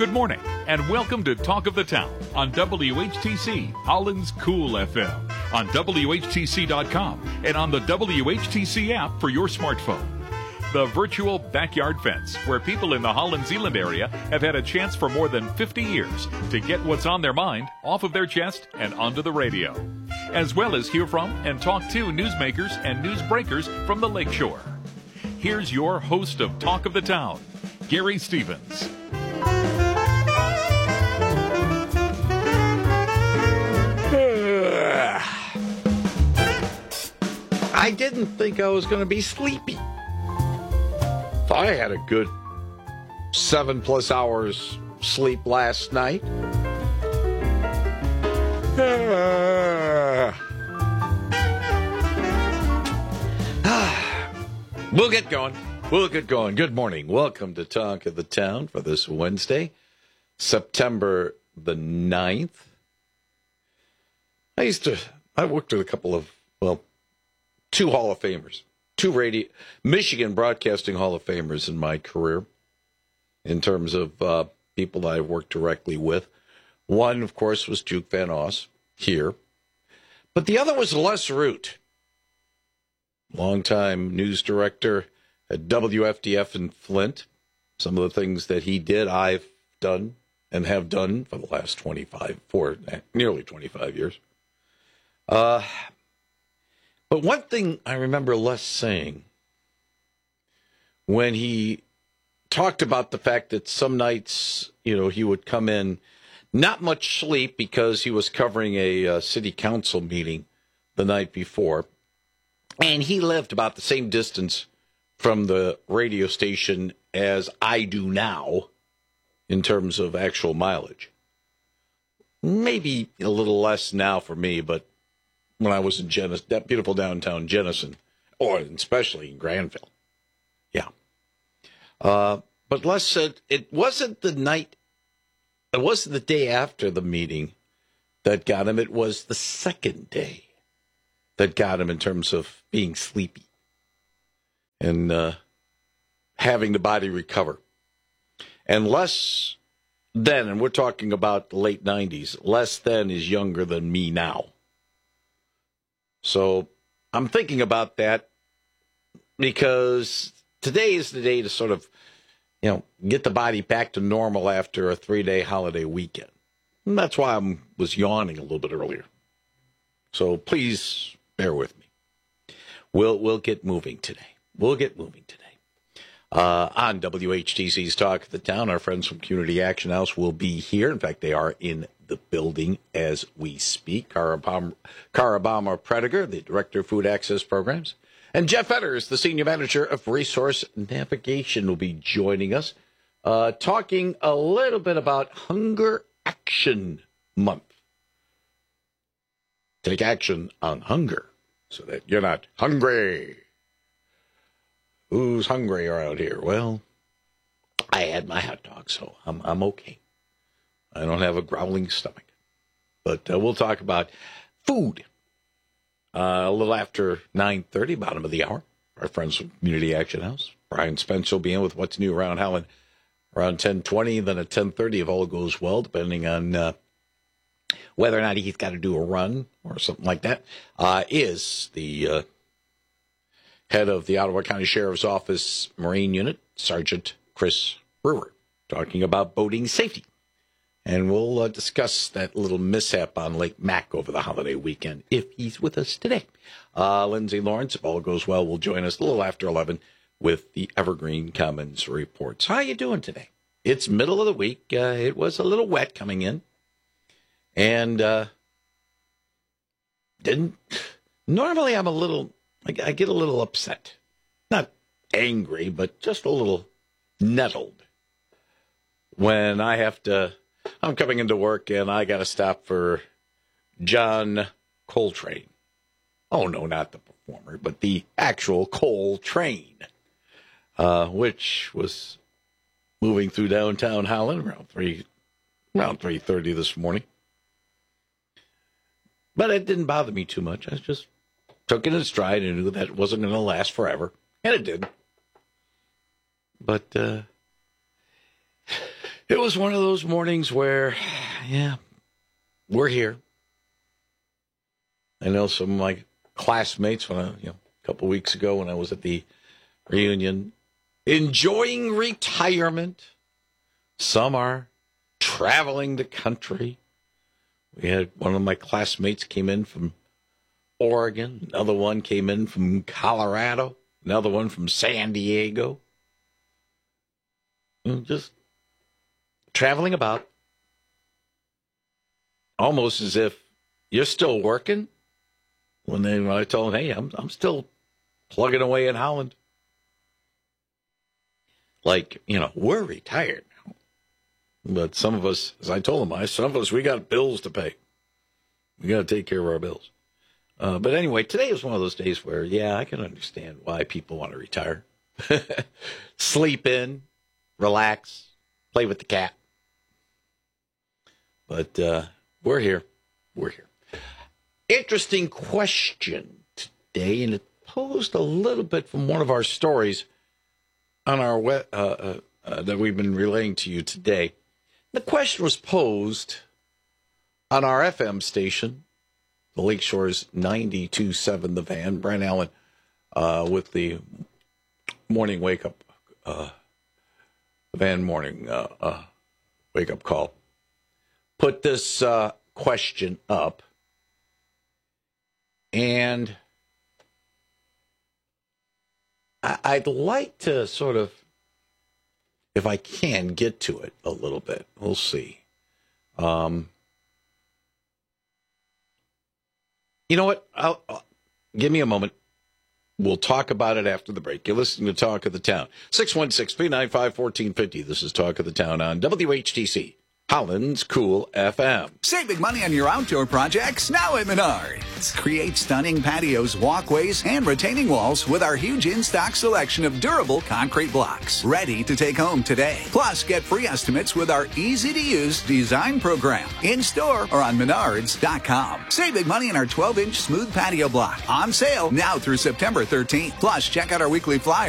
Good morning, and welcome to Talk of the Town on WHTC, Holland's Cool FM, on WHTC.com, and on the WHTC app for your smartphone. The virtual backyard fence, where people in the Holland-Zeeland area have had a chance for more than 50 years to get what's on their mind off of their chest and onto the radio, as well as hear from and talk to newsmakers and newsbreakers from the Lakeshore. Here's your host of Talk of the Town, Gary Stevens. I didn't think I was going to be sleepy. Thought I had a good 7+ hours sleep last night. We'll get going. Good morning. Welcome to Talk of the Town for this Wednesday, September the 9th. I worked with a couple of, two Hall of Famers, two Michigan Broadcasting Hall of Famers in my career, in terms of people that I've worked directly with. One, of course, was Duke Van Oss here, but the other was Les Root, longtime news director at WFDF in Flint. Some of the things that he did, I've done and have done for the last nearly 25 years. But one thing I remember Les saying when he talked about the fact that some nights, he would come in, not much sleep because he was covering a city council meeting the night before. And he lived about the same distance from the radio station as I do now in terms of actual mileage. Maybe a little less now for me, but when I was in that beautiful downtown Jenison, or especially in Granville. Yeah. But Les said it wasn't the day after the meeting that got him. It was the second day that got him in terms of being sleepy and having the body recover. And Les then, and we're talking about the late 90s, Les then is younger than me now. So I'm thinking about that because today is the day to sort of, get the body back to normal after a 3-day holiday weekend. And that's why I was yawning a little bit earlier. So please bear with me. We'll get moving today. On WHTC's Talk of the Town, our friends from Community Action House will be here. In fact, they are in the building as we speak. Karabama Prediger, the Director of Food Access Programs, and Jeff Edders, the Senior Manager of Resource Navigation, will be joining us, talking a little bit about Hunger Action Month. Take action on hunger so that you're not hungry. Who's hungry around here? Well, I had my hot dog, so I'm okay. I don't have a growling stomach. But we'll talk about food a little after 9:30, bottom of the hour. Our friends from Community Action House. Brian Spence will be in with what's new around Holland around 10:20. Then at 10:30, if all goes well, depending on whether or not he's got to do a run or something like that, is the head of the Ottawa County Sheriff's Office Marine Unit, Sergeant Chris Brewer, talking about boating safety. And we'll discuss that little mishap on Lake Mac over the holiday weekend, if he's with us today. Lindsay Lawrence, if all goes well, will join us a little after 11 with the Evergreen Commons reports. How are you doing today? It's middle of the week. It was a little wet coming in. And normally I'm I get a little upset. Not angry, but just a little nettled when I'm coming into work and I got to stop for John Coltrane. Oh, no, not the performer, but the actual Coltrane, which was moving through downtown Holland around 3:30 this morning. But it didn't bother me too much. I just took it in stride and knew that it wasn't going to last forever. And it did. But it It was one of those mornings where, yeah, we're here. I know some of my classmates a couple weeks ago when I was at the reunion, enjoying retirement. Some are traveling the country. We had one of my classmates came in from Oregon. Another one came in from Colorado. Another one from San Diego. Just traveling about. Almost as if you're still working. When I told them, hey, I'm still plugging away in Holland. Like, we're retired now. But some of us, as I told them, some of us, we got bills to pay. We got to take care of our bills. But anyway, today is one of those days where, yeah, I can understand why people want to retire. Sleep in, relax, play with the cat. But we're here. We're here. Interesting question today, and it posed a little bit from one of our stories on our that we've been relaying to you today. The question was posed on our FM station, the Lakeshore's 92.7 The Van. Brent Allen with the morning wake-up, the Van morning wake-up call. Put this question up. And I'd like to sort of, if I can, get to it a little bit. We'll see. You know what? Give me a moment. We'll talk about it after the break. You're listening to Talk of the Town. 616-395-1450. This is Talk of the Town on WHTC. Holland's Cool FM. Save big money on your outdoor projects now at Menards. Create stunning patios, walkways, and retaining walls with our huge in-stock selection of durable concrete blocks. Ready to take home today. Plus, get free estimates with our easy-to-use design program. In-store or on Menards.com. Save big money on our 12-inch smooth patio block. On sale now through September 13th. Plus, check out our weekly flyer.